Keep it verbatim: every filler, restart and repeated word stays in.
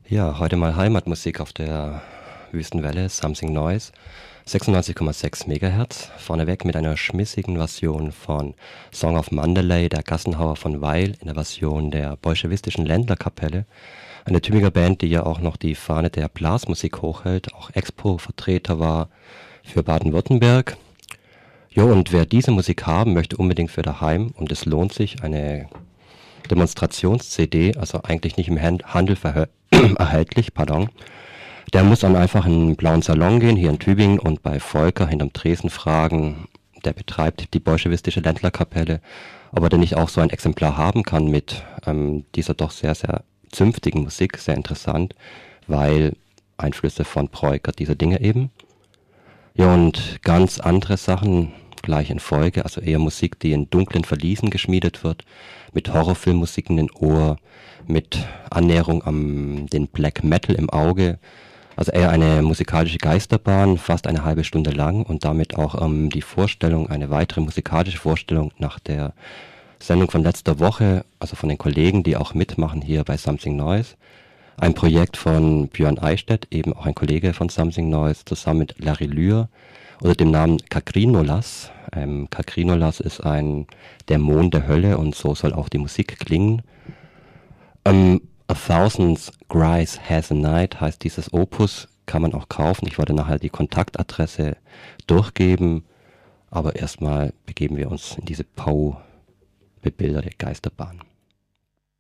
Ja, heute mal Heimatmusik auf der Wüstenwelle, Something Noise, sechsundneunzig Komma sechs Megahertz. Vorneweg mit einer schmissigen Version von Song of Mandalay, der Gassenhauer von Weil, in der Version der bolschewistischen Ländlerkapelle. Eine Tübinger Band, die ja auch noch die Fahne der Blasmusik hochhält, auch Expo-Vertreter war für Baden-Württemberg. Jo, und wer diese Musik haben möchte, unbedingt für daheim, und es lohnt sich, eine Demonstrations-C D, also eigentlich nicht im Handel erhältlich, pardon. Der muss dann einfach in einen blauen Salon gehen, hier in Tübingen, und bei Volker hinterm Tresen fragen, der betreibt die bolschewistische Ländlerkapelle, ob er denn nicht auch so ein Exemplar haben kann mit ähm, dieser doch sehr, sehr zünftigen Musik, sehr interessant, weil Einflüsse von Preuker, diese Dinge eben. Ja, und ganz andere Sachen gleich in Folge, also eher Musik, die in dunklen Verliesen geschmiedet wird, mit Horrorfilmmusik in den Ohr, mit Annäherung am den Black Metal im Auge, also eher eine musikalische Geisterbahn, fast eine halbe Stunde lang, und damit auch ähm, die Vorstellung, eine weitere musikalische Vorstellung nach der Sendung von letzter Woche, also von den Kollegen, die auch mitmachen hier bei Something Noise. Ein Projekt von Björn Eichstätt, eben auch ein Kollege von Something Noise, zusammen mit Larry Lühr unter dem Namen Kakrinolas. Ähm, Kakrinolas ist ein Dämon der Hölle, und so soll auch die Musik klingen. Ähm, A Thousand Cries Has a Night heißt dieses Opus, kann man auch kaufen. Ich werde nachher die Kontaktadresse durchgeben, aber erstmal begeben wir uns in diese Pau bebilderte Geisterbahn.